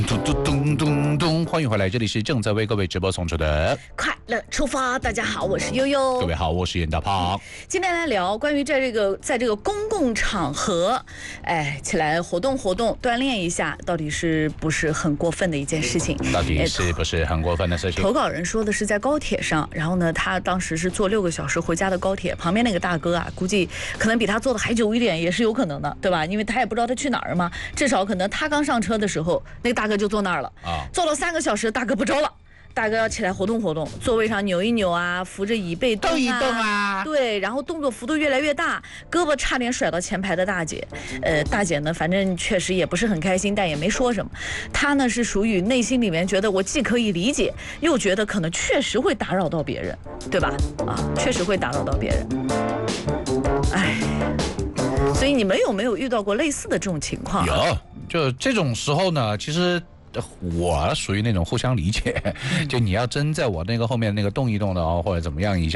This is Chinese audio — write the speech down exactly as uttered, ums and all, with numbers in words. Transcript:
咚咚咚咚咚，欢迎回来，这里是正在为各位直播送出的快乐出发。大家好，我是悠悠。 各位好，我是严大胖。 今天来聊关于在这个在这个公共场合，哎，起来活动活动，锻炼一下，到底是不是很过分的一件事情？ 到底是不是很过分的事情？ 投稿人说的是在高铁上，然后呢，他当时是坐六个小时回家的高铁，旁边那个大哥啊，估计可能比他坐的还久一点，也是有可能的，对吧？因为他也不知道他去哪儿嘛，至少可能他刚上车的时候，那个大哥就坐那儿了啊，坐了三个小时，大哥不着了。大哥要起来活动活动，座位上扭一扭啊，扶着椅背动啊， 动一动啊， 对，然后动作幅度越来越大，胳膊差点甩到前排的大姐。呃，大姐呢，反正确实也不是很开心，但也没说什么。她呢是属于内心里面觉得我既可以理解，又觉得可能确实会打扰到别人，对吧？啊，确实会打扰到别人。哎，所以你们有没有遇到过类似的这种情况？ 有，就这种时候呢，其实。我属于那种互相理解，就你要真在我那个后面那个动一动的哦，或者怎么样一下。